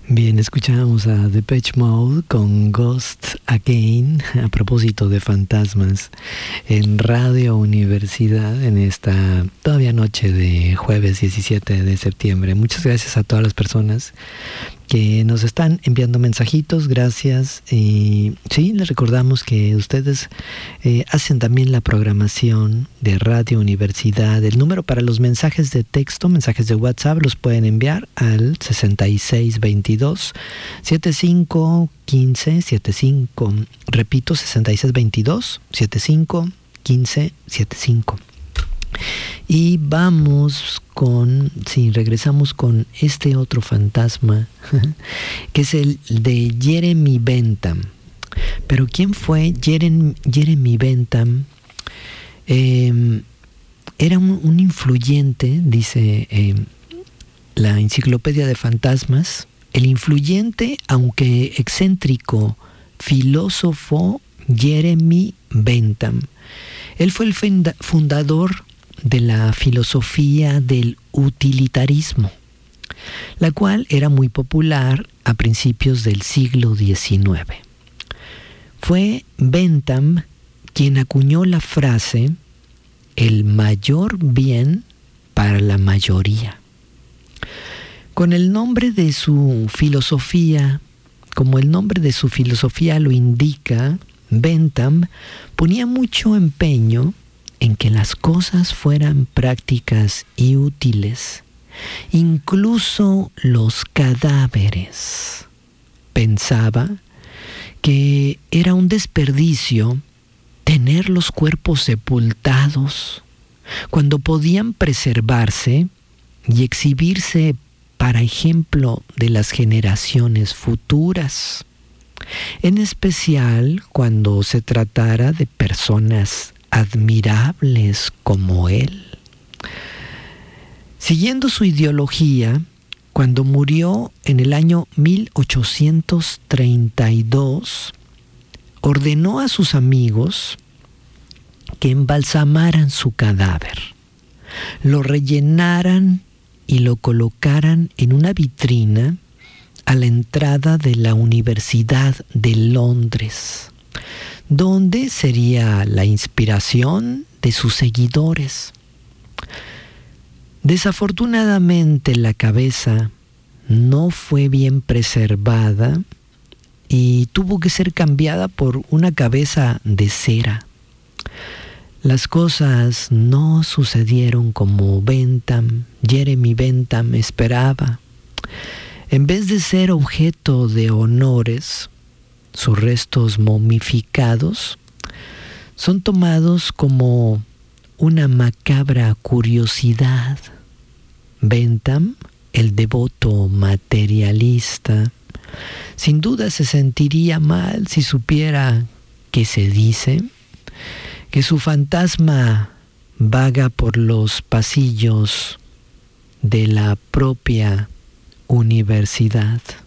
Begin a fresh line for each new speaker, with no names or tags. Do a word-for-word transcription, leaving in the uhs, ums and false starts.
Bien, escuchamos a Depeche Mode con Ghost Again, a propósito de fantasmas, en Radio Universidad, en esta todavía noche de jueves diecisiete de septiembre. Muchas gracias a todas las personas que nos están enviando mensajitos, gracias. Y sí, les recordamos que ustedes eh, hacen también la programación de Radio Universidad. El número para los mensajes de texto, mensajes de WhatsApp, los pueden enviar al sesenta y seis veintidós setenta y cinco quince setenta y cinco. Repito, sesenta y seis veintidós setenta y cinco quince setenta y cinco. Y vamos con, sí, regresamos con este otro fantasma, que es el de Jeremy Bentham. Pero ¿quién fue Jeremy, Jeremy Bentham? Eh, era un, un influyente, dice eh, la Enciclopedia de Fantasmas, el influyente, aunque excéntrico, filósofo Jeremy Bentham. Él fue el funda- fundador de la filosofía del utilitarismo, la cual era muy popular a principios del siglo diecinueve. Fue Bentham quien acuñó la frase "el mayor bien para la mayoría". Con el nombre de su filosofía, como el nombre de su filosofía lo indica, Bentham ponía mucho empeño en que las cosas fueran prácticas y útiles, incluso los cadáveres. Pensaba que era un desperdicio tener los cuerpos sepultados cuando podían preservarse y exhibirse para ejemplo de las generaciones futuras, en especial cuando se tratara de personas admirables como él. Siguiendo su ideología, cuando murió en el año mil ochocientos treinta y dos, ordenó a sus amigos que embalsamaran su cadáver, lo rellenaran y lo colocaran en una vitrina a la entrada de la Universidad de Londres, donde sería la inspiración de sus seguidores. Desafortunadamente, la cabeza no fue bien preservada y tuvo que ser cambiada por una cabeza de cera. Las cosas no sucedieron como Bentham, Jeremy Bentham, esperaba. En vez de ser objeto de honores, sus restos momificados son tomados como una macabra curiosidad. Bentham, el devoto materialista, sin duda se sentiría mal si supiera que se dice que su fantasma vaga por los pasillos de la propia universidad.